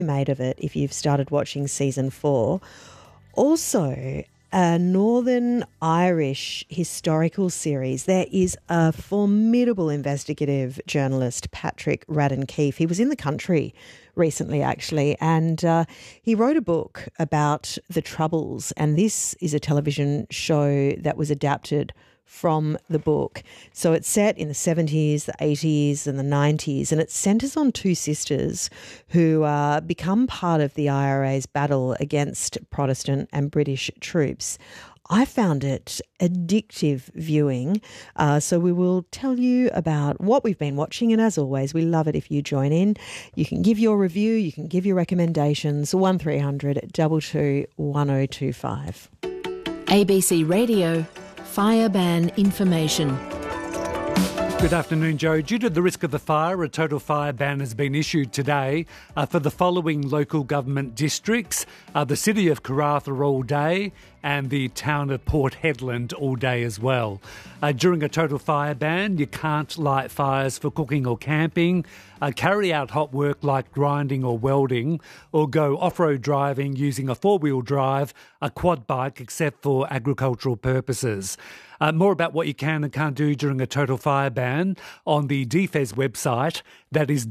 made of it if you've started watching season 4. Also, a Northern Irish historical series. There is a formidable investigative journalist, Patrick Radden Keefe. He was in the country recently, actually, and he wrote a book about the Troubles, and this is a television show that was adapted from the book. So it's set in the 70s, the 80s and the 90s, and it centres on two sisters who become part of the IRA's battle against Protestant and British troops. I found it addictive viewing, so we will tell you about what we've been watching, and as always, we love it if you join in. You can give your review, you can give your recommendations, 1300 22 1025. ABC Radio Fire ban information. Good afternoon, Joe. Due to the risk of the fire, a total fire ban has been issued today for the following local government districts: the city of Karratha all day and the town of Port Hedland all day as well. During a total fire ban, you can't light fires for cooking or camping, carry out hot work like grinding or welding, or go off-road driving using a four-wheel drive, a quad bike, except for agricultural purposes. More about what you can and can't do during a total fire ban on the DFES website. That is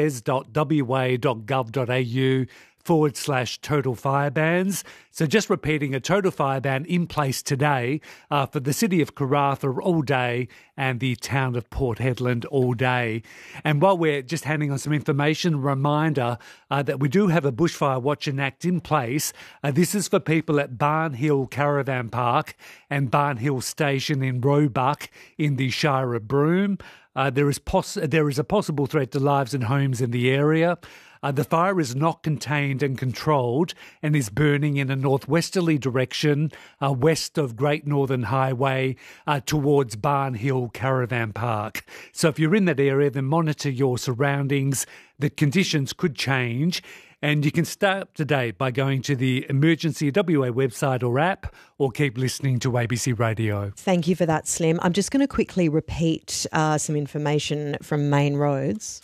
dfes.wa.gov.au/total fire bans. So just repeating, a total fire ban in place today for the city of Karratha all day and the town of Port Hedland all day. And while we're just handing on some information, reminder that we do have a bushfire watch and act in place. This is for people at Barn Hill Caravan Park and Barn Hill Station in Roebuck in the Shire of Broome. There is a possible threat to lives and homes in the area. The fire is not contained and controlled and is burning in a northwesterly direction west of Great Northern Highway towards Barn Hill Caravan Park. So if you're in that area, then monitor your surroundings. The conditions could change. And you can stay up to date by going to the Emergency WA website or app, or keep listening to ABC Radio. Thank you for that, Slim. I'm just going to quickly repeat some information from Main Roads.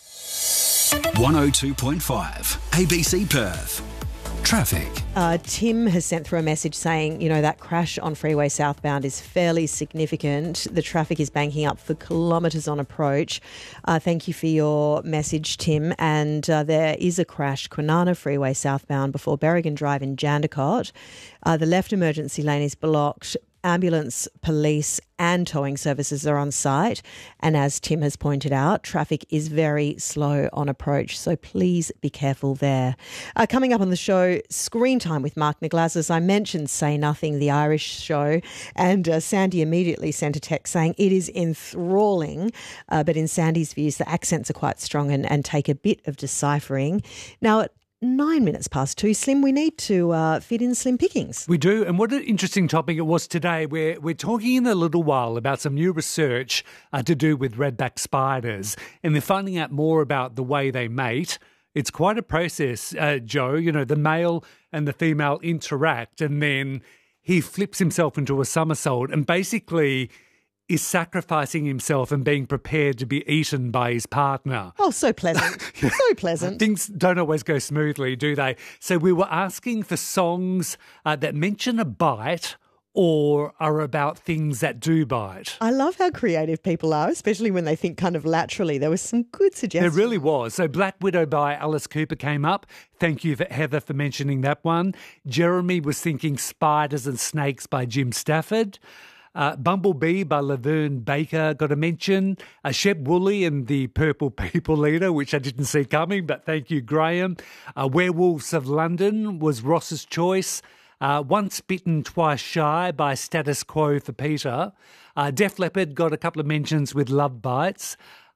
102.5 ABC Perth. Traffic. Tim has sent through a message saying, that crash on Freeway Southbound is fairly significant. The traffic is banking up for kilometres on approach. Thank you for your message, Tim. And there is a crash, Kwinana Freeway Southbound before Berrigan Drive in Jandakot. The left emergency lane is blocked. Ambulance, police and towing services are on site. And as Tim has pointed out, traffic is very slow on approach. So please be careful there. Coming up on the show, Screen Time with Mark Niglazis. I mentioned Say Nothing, the Irish show, and Sandy immediately sent a text saying it is enthralling. But in Sandy's views, the accents are quite strong and take a bit of deciphering. Now, 9 minutes past 2, Slim, we need to fit in Slim Pickings. We do, and what an interesting topic it was today. We're talking in a little while about some new research to do with redback spiders, and they're finding out more about the way they mate. It's quite a process, Joe. The male and the female interact, and then he flips himself into a somersault and basically is sacrificing himself and being prepared to be eaten by his partner. Oh, so pleasant. So pleasant. Things don't always go smoothly, do they? So we were asking for songs that mention a bite or are about things that do bite. I love how creative people are, especially when they think kind of laterally. There was some good suggestions. There really was. So Black Widow by Alice Cooper came up. Thank you, Heather, for mentioning that one. Jeremy was thinking Spiders and Snakes by Jim Stafford. Bumblebee by Laverne Baker got a mention. Shep Woolley and the Purple People Eater, which I didn't see coming, but thank you, Graham. Werewolves of London was Ross's choice. Once Bitten, Twice Shy by Status Quo for Peter. Def Leppard got a couple of mentions with Love Bites.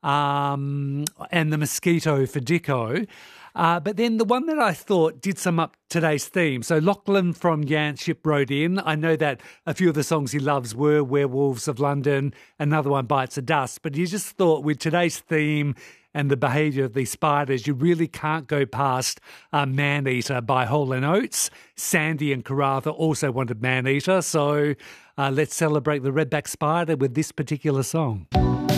And The Mosquito for Dicko. But then the one that I thought did sum up today's theme. So Lachlan from Yanship wrote in. I know that a few of the songs he loves were Werewolves of London, another one Bites of Dust. But he just thought with today's theme and the behaviour of these spiders, you really can't go past Man-Eater by Hall & Oates. Sandy and Karratha also wanted Man-Eater. So let's celebrate the redback spider with this particular song.